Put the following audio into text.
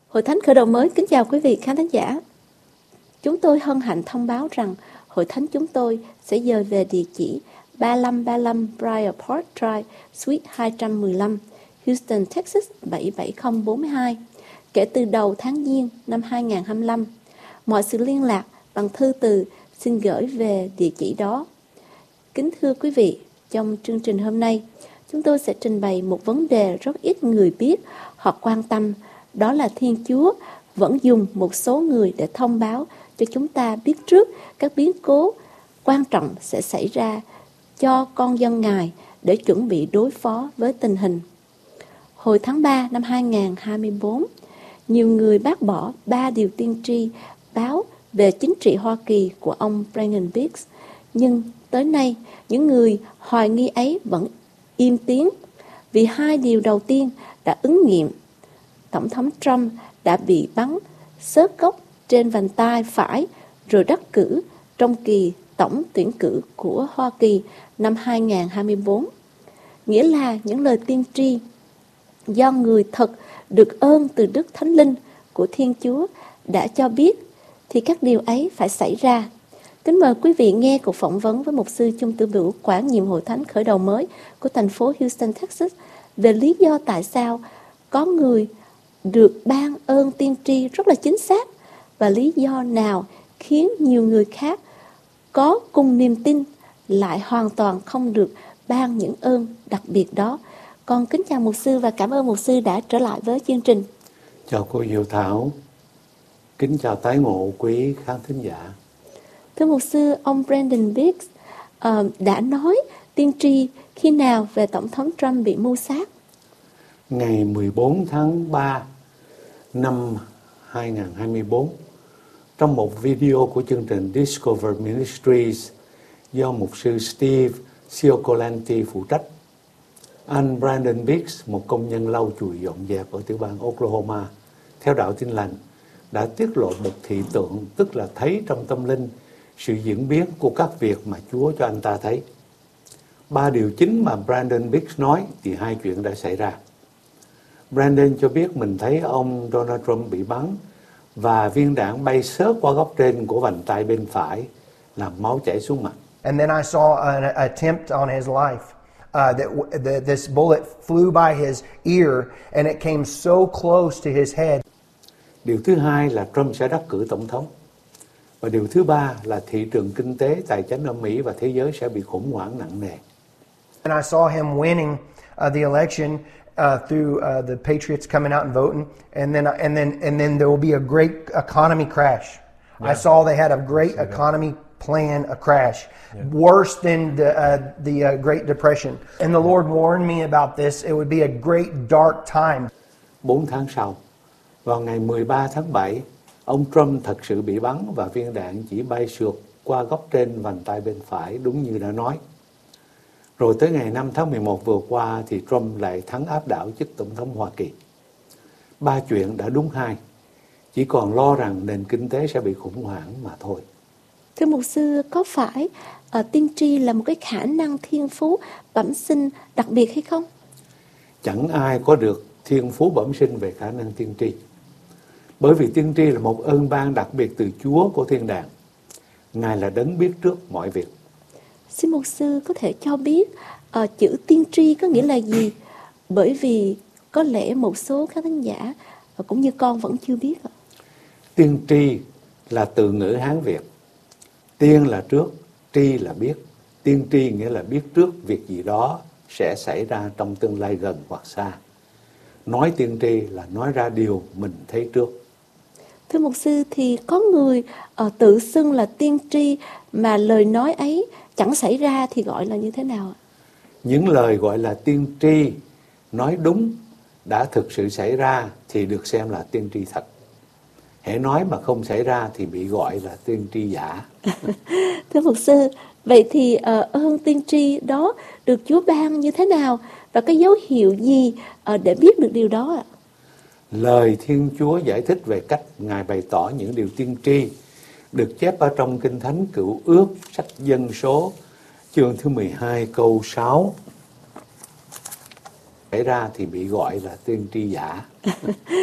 Hội Thánh Khởi Đầu Mới kính chào quý vị khán thính giả. Chúng tôi hân hạnh thông báo rằng Hội Thánh chúng tôi sẽ dời về địa chỉ 3535 Bryant Park Drive, Suite 215, Houston, Texas 77042, kể từ đầu tháng Giêng năm 2025. Mọi sự liên lạc bằng thư từ xin gửi về địa chỉ đó. Kính thưa quý vị, trong chương trình hôm nay, chúng tôi sẽ trình bày một vấn đề rất ít người biết hoặc quan tâm, đó là Thiên Chúa vẫn dùng một số người để thông báo cho chúng ta biết trước các biến cố quan trọng sẽ xảy ra cho con dân Ngài để chuẩn bị đối phó với tình hình. Hồi tháng 3 năm 2024, nhiều người bác bỏ 3 điều tiên tri báo về chính trị Hoa Kỳ của ông Brandon Biggs, nhưng tới nay những người hoài nghi ấy vẫn im tiếng vì 2 điều đầu tiên đã ứng nghiệm. Tổng thống Trump đã bị bắn xớt gốc trên vành tai phải rồi đắc cử trong kỳ tổng tuyển cử của Hoa Kỳ năm 2024. Nghĩa là những lời tiên tri do người thật được ơn từ Đức Thánh Linh của Thiên Chúa đã cho biết thì các điều ấy phải xảy ra. Kính mời quý vị nghe cuộc phỏng vấn với mục sư Chung Tử Bửu, quản nhiệm Hội Thánh Khởi Đầu Mới của thành phố Houston, Texas về lý do tại sao có người được ban ơn tiên tri rất là chính xác và lý do nào khiến nhiều người khác có cùng niềm tin lại hoàn toàn không được ban những ơn đặc biệt đó. Con kính chào mục sư và cảm ơn mục sư đã trở lại với chương trình. Chào cô Diệu Thảo, kính chào tái ngộ quý khán thính giả. Thưa mục sư, ông Brandon Biggs đã nói tiên tri khi nào về Tổng thống Trump bị mưu sát? Ngày 14 tháng 3 năm 2024, trong một video của chương trình Discover Ministries do mục sư Steve Cioccolanti phụ trách, anh Brandon Biggs, một công nhân lau chùi dọn dẹp ở tiểu bang Oklahoma, theo đạo Tin Lành, đã tiết lộ một thị tượng, tức là thấy trong tâm linh sự diễn biến của các việc mà Chúa cho anh ta thấy. 3 điều chính mà Brandon Biggs nói thì 2 chuyện đã xảy ra. Brandon cho biết mình thấy ông Donald Trump bị bắn và viên đạn bay xớt qua góc trên của vành tay bên phải, làm máu chảy xuống mặt. And then I saw an attempt on his life. This bullet flew by his ear and it came so close to his head. Điều thứ hai là Trump sẽ đắc cử tổng thống. Và điều thứ ba là thị trường kinh tế, tài chính ở Mỹ và thế giới sẽ bị khủng hoảng nặng nề. And I saw him winning the election through the Patriots coming out and voting, and then there will be a great economy crash. Yeah. I saw they had a great economy plan, a crash, worse than the Great Depression. And the Lord warned me about this. It would be a great dark time. 4 tháng sau, vào ngày 13 tháng 7, ông Trump thật sự bị bắn và viên đạn chỉ bay sượt qua góc trên vành tay bên phải, đúng như đã nói. Rồi tới ngày 5 tháng 11 vừa qua thì Trump lại thắng áp đảo chức tổng thống Hoa Kỳ. 3 chuyện đã đúng 2, chỉ còn lo rằng nền kinh tế sẽ bị khủng hoảng mà thôi. Thưa mục sư, có phải tiên tri là một cái khả năng thiên phú bẩm sinh đặc biệt hay không? Chẳng ai có được thiên phú bẩm sinh về khả năng tiên tri. Bởi vì tiên tri là một ơn ban đặc biệt từ Chúa của thiên đàng. Ngài là đấng biết trước mọi việc. Xin mục sư có thể cho biết chữ tiên tri có nghĩa là gì? Bởi vì có lẽ một số khán thính giả cũng như con vẫn chưa biết. Tiên tri là từ ngữ Hán Việt. Tiên là trước, tri là biết. Tiên tri nghĩa là biết trước việc gì đó sẽ xảy ra trong tương lai gần hoặc xa. Nói tiên tri là nói ra điều mình thấy trước. Thưa mục sư, thì có người tự xưng là tiên tri mà lời nói ấy chẳng xảy ra thì gọi là như thế nào ạ? Những lời gọi là tiên tri nói đúng đã thực sự xảy ra thì được xem là tiên tri thật. Hễ nói mà không xảy ra thì bị gọi là tiên tri giả. Thưa mục sư, vậy thì ơn tiên tri đó được Chúa ban như thế nào và cái dấu hiệu gì để biết được điều đó ạ? Lời Thiên Chúa giải thích về cách Ngài bày tỏ những điều tiên tri được chép ở trong Kinh Thánh Cựu Ước, sách Dân Số, chương thứ 12 câu 6. Xảy ra thì bị gọi là tiên tri giả.